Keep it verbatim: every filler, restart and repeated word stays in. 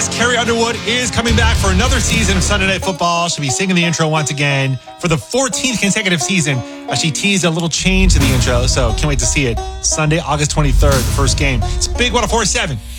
Carrie Underwood is coming back for another season of Sunday Night Football. She'll be singing the intro once again for the fourteenth consecutive season. Uh, she teased a little change to the intro, so can't wait to see it. Sunday, August twenty-third, the first game. It's Big one oh four point seven.